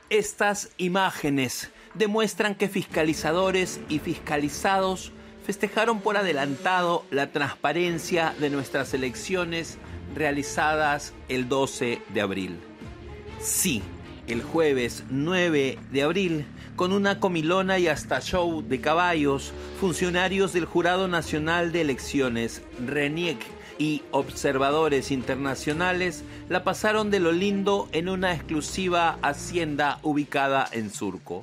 Estas imágenes demuestran que fiscalizadores y fiscalizados festejaron por adelantado la transparencia de nuestras elecciones realizadas el 12 de abril. Sí, el jueves 9 de abril, con una comilona y hasta show de caballos, funcionarios del Jurado Nacional de Elecciones, RENIEC, y observadores internacionales la pasaron de lo lindo en una exclusiva hacienda ubicada en Surco.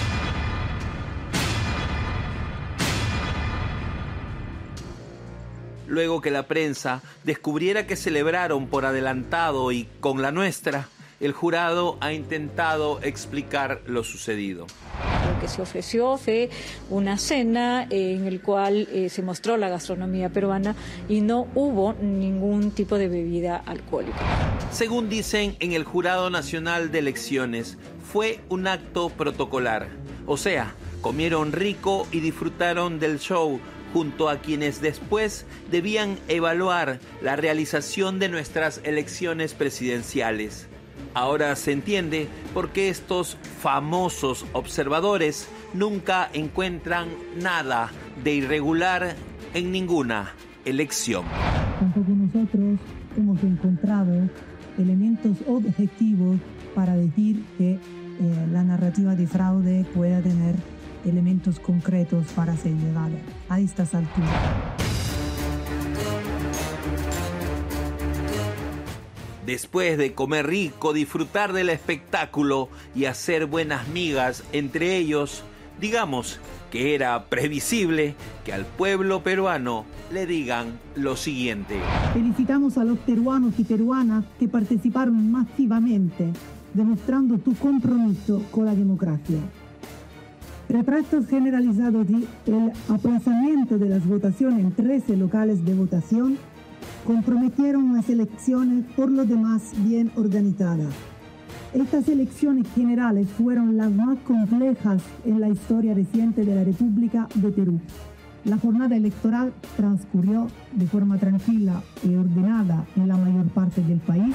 Luego que la prensa descubriera que celebraron por adelantado y con la nuestra, el jurado ha intentado explicar lo sucedido. Lo que se ofreció fue una cena en el cual se mostró la gastronomía peruana y no hubo ningún tipo de bebida alcohólica. Según dicen en el Jurado Nacional de Elecciones, fue un acto protocolar. O sea, comieron rico y disfrutaron del show junto a quienes después debían evaluar la realización de nuestras elecciones presidenciales. Ahora se entiende por qué estos famosos observadores nunca encuentran nada de irregular en ninguna elección. Tampoco nosotros hemos encontrado elementos objetivos para decir que la narrativa de fraude pueda tener elementos concretos para ser llevada a estas alturas. Después de comer rico, disfrutar del espectáculo y hacer buenas migas entre ellos, digamos que era previsible que al pueblo peruano le digan lo siguiente. Felicitamos a los peruanos y peruanas que participaron masivamente, demostrando tu compromiso con la democracia. Retrasos generalizados y el aplazamiento de las votaciones en 13 locales de votación comprometieron las elecciones por lo demás bien organizadas. Estas elecciones generales fueron las más complejas en la historia reciente de la República de Perú. La jornada electoral transcurrió de forma tranquila y ordenada en la mayor parte del país.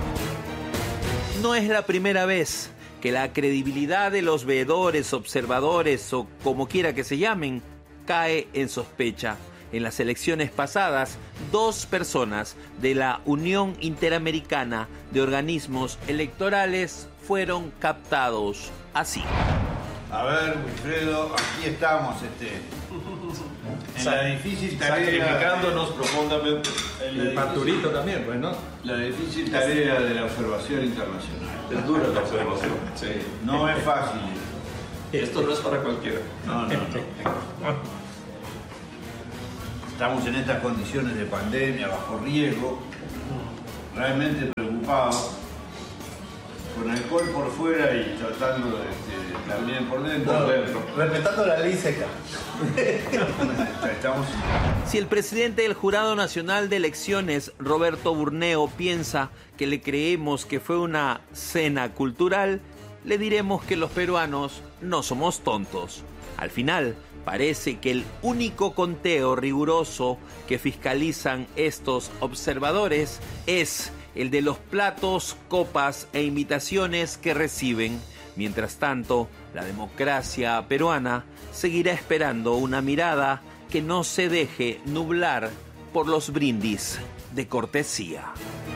No es la primera vez que la credibilidad de los veedores, observadores o como quiera que se llamen, cae en sospecha. En las elecciones pasadas, 2 personas de la Unión Interamericana de Organismos Electorales fueron captados así. A ver, Wilfredo, aquí estamos, en la difícil tarea... Sacrificándonos profundamente. El Paturito también, pues, ¿no? La difícil tarea de la observación internacional. Es dura la observación. Sí. No es fácil. Esto no es para cualquiera. No. Estamos en estas condiciones de pandemia, bajo riesgo, realmente preocupados, con alcohol por fuera y tratando de estar bien por dentro. Respetando la ley seca. Estamos... Si el presidente del Jurado Nacional de Elecciones, Roberto Burneo, piensa que le creemos que fue una cena cultural, le diremos que los peruanos no somos tontos. Al final, parece que el único conteo riguroso que fiscalizan estos observadores es el de los platos, copas e invitaciones que reciben. Mientras tanto, la democracia peruana seguirá esperando una mirada que no se deje nublar por los brindis de cortesía.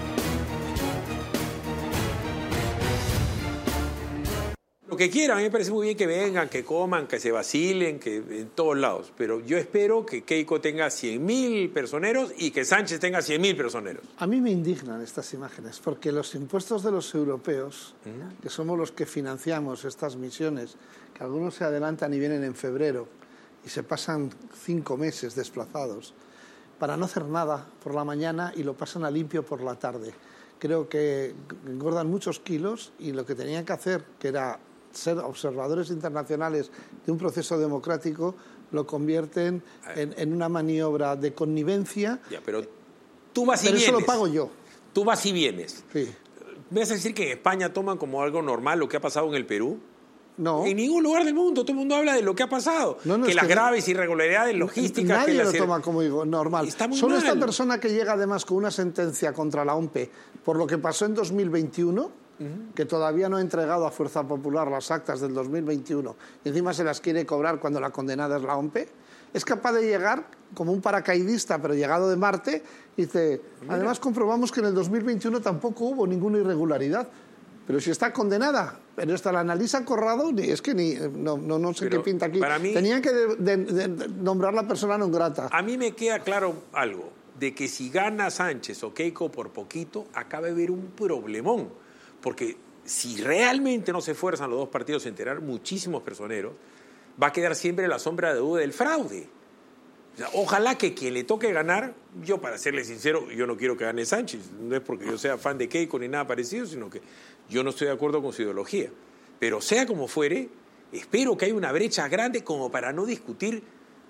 Lo que quieran, a mí me parece muy bien que vengan, que coman, que se vacilen, que en todos lados. Pero yo espero que Keiko tenga 100.000 personeros y que Sánchez tenga 100.000 personeros. A mí me indignan estas imágenes, porque los impuestos de los europeos, que somos los que financiamos estas misiones, que algunos se adelantan y vienen en febrero y se pasan 5 meses desplazados, para no hacer nada por la mañana y lo pasan a limpio por la tarde. Creo que engordan muchos kilos y lo que tenían que hacer, que era ser observadores internacionales de un proceso democrático, lo convierten en una maniobra de connivencia. Ya, pero tú vas y vienes. Pero eso lo pago yo. Tú vas y vienes. Sí. ¿Me vas a decir que en España toman como algo normal lo que ha pasado en el Perú? No. En ningún lugar del mundo todo el mundo habla de lo que ha pasado. No, que las graves irregularidades logísticas... Nadie lo toma como normal. Solo mal. Esta persona que llega además con una sentencia contra la OMPE por lo que pasó en 2021 que todavía no ha entregado a Fuerza Popular las actas del 2021 y encima se las quiere cobrar cuando la condenada es la OMPE, es capaz de llegar como un paracaidista, pero llegado de Marte, y dice, además comprobamos que en el 2021 tampoco hubo ninguna irregularidad. Pero si está condenada, pero esta la analiza Corrado, es que no sé qué pinta aquí. Para mí, tenían que nombrar la persona non grata. A mí me queda claro algo, de que si gana Sánchez o Keiko por poquito, acaba de haber un problemón. Porque si realmente no se esfuerzan los dos partidos en enterar muchísimos personeros, va a quedar siempre la sombra de duda del fraude. O sea, ojalá que quien le toque ganar, yo para serle sincero, yo no quiero que gane Sánchez, no es porque yo sea fan de Keiko ni nada parecido, sino que yo no estoy de acuerdo con su ideología. Pero sea como fuere, espero que haya una brecha grande como para no discutir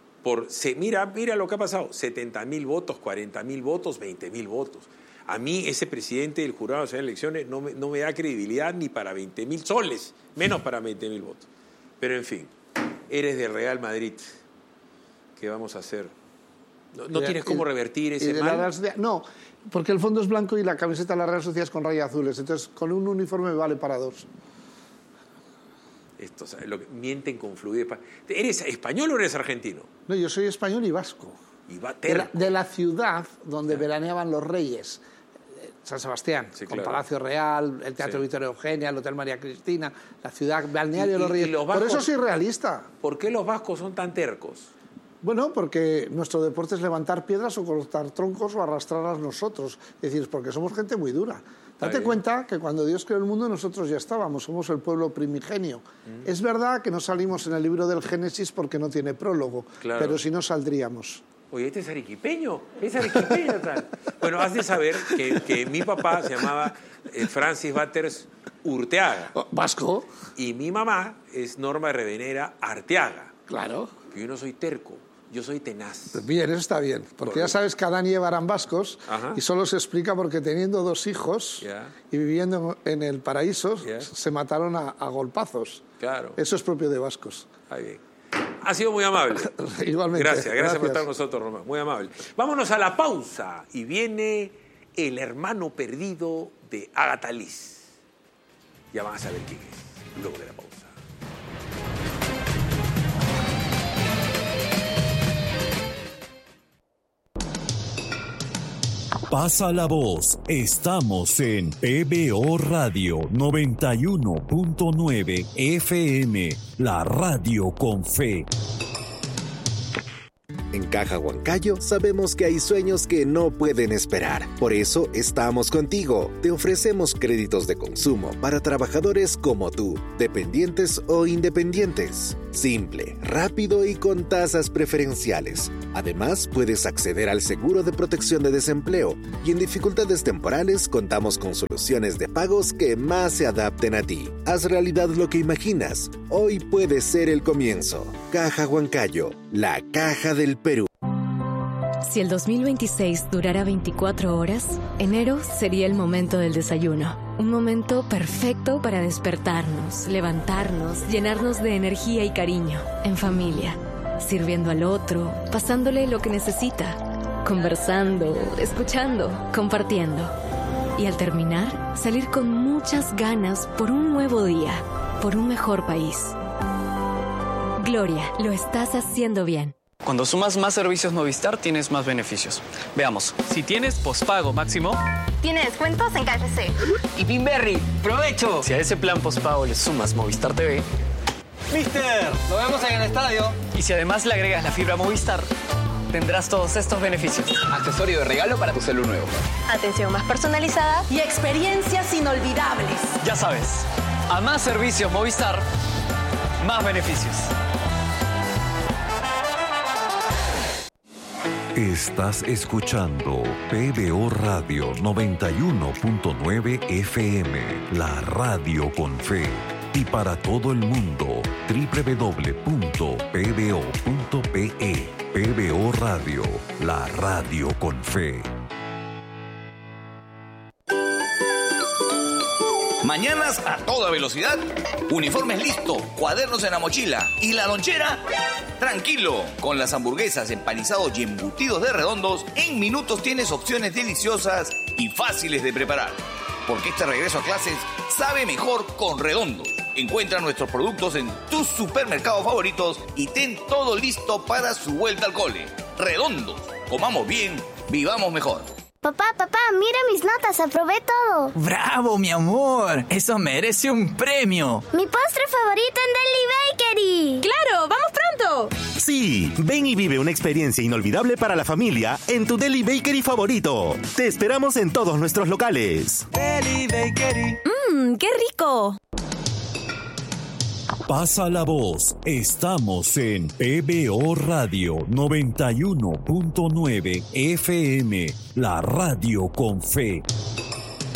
mira lo que ha pasado, 70.000 votos, 40.000 votos, 20.000 votos. A mí ese presidente del Jurado Nacional de Elecciones no me da credibilidad ni para 20.000 soles, menos para 20.000 votos. Pero en fin, eres del Real Madrid. ¿Qué vamos a hacer? ¿No tienes cómo revertir ese mal? No, porque el fondo es blanco y la camiseta de la Real Sociedad es con rayas azules. Entonces, con un uniforme vale para dos. Esto, lo que mienten con fluidez. ¿Eres español o eres argentino? No, yo soy español y vasco. De la ciudad donde veraneaban los reyes. San Sebastián, sí, con Palacio Real, el Teatro Victoria Eugenia, el Hotel María Cristina, la ciudad balnearia de los reyes. Los vascos, por eso soy realista. ¿Por qué los vascos son tan tercos? Bueno, porque nuestro deporte es levantar piedras o cortar troncos o arrastrarlas nosotros. Es decir, porque somos gente muy dura. Date cuenta que cuando Dios creó el mundo nosotros ya estábamos, somos el pueblo primigenio. Es verdad que no salimos en el libro del Génesis porque no tiene prólogo, pero si no saldríamos. Oye, este es arequipeño, tal. Bueno, has de saber que mi papá se llamaba Francis Batters Urteaga. ¿Vasco? Y mi mamá es Norma Revenera Arteaga. Claro. Yo no soy terco, yo soy tenaz. Bien, eso está bien, porque ya sabes que Adán y Eva eran vascos. Ajá. Y solo se explica porque teniendo 2 hijos y viviendo en el paraíso se mataron a golpazos. Claro. Eso es propio de vascos. Está bien. Ha sido muy amable. Igualmente. Gracias por estar con nosotros, Román. Muy amable. Vámonos a la pausa y viene El hermano perdido de Agatha Liz. Ya van a saber quién es luego de la pausa. Pasa la voz. Estamos en PBO Radio 91.9 FM, la radio con fe. En Caja Huancayo sabemos que hay sueños que no pueden esperar. Por eso estamos contigo. Te ofrecemos créditos de consumo para trabajadores como tú, dependientes o independientes. Simple, rápido y con tasas preferenciales. Además, puedes acceder al seguro de protección de desempleo y en dificultades temporales contamos con soluciones de pagos que más se adapten a ti. Haz realidad lo que imaginas. Hoy puede ser el comienzo. Caja Huancayo, la caja del Perú. Si el 2026 durara 24 horas, enero sería el momento del desayuno. Un momento perfecto para despertarnos, levantarnos, llenarnos de energía y cariño, en familia, sirviendo al otro, pasándole lo que necesita, conversando, escuchando, compartiendo. Y al terminar, salir con muchas ganas por un nuevo día, por un mejor país. Gloria, lo estás haciendo bien. Cuando sumas más servicios Movistar, tienes más beneficios. Veamos. Si tienes pospago máximo, tiene descuentos en KFC. Y Pinberry, ¡provecho! Si a ese plan pospago le sumas Movistar TV, ¡Mister! ¡Lo vemos en el estadio! Y si además le agregas la fibra Movistar, tendrás todos estos beneficios. Accesorio de regalo para tu celu nuevo. Atención más personalizada y experiencias inolvidables. Ya sabes, a más servicios Movistar, más beneficios. Estás escuchando PBO Radio 91.9 FM, la radio con fe. Y para todo el mundo, www.pbo.pe. PBO Radio, la radio con fe. Mañanas a toda velocidad, uniformes listo, cuadernos en la mochila y la lonchera. Tranquilo, con las hamburguesas, empanizados y embutidos de Redondos, en minutos tienes opciones deliciosas y fáciles de preparar. Porque este regreso a clases sabe mejor con Redondo. Encuentra nuestros productos en tus supermercados favoritos y ten todo listo para su vuelta al cole. Redondo, comamos bien, vivamos mejor. Papá, mira mis notas, aprobé todo. ¡Bravo, mi amor! Eso merece un premio. Mi postre favorito en Deli Bakery. ¡Claro! ¡Vamos pronto! Sí, ven y vive una experiencia inolvidable para la familia en tu Deli Bakery favorito. Te esperamos en todos nuestros locales. Deli Bakery. ¡Qué rico! Pasa la voz. Estamos en PBO Radio 91.9 FM, la radio con fe.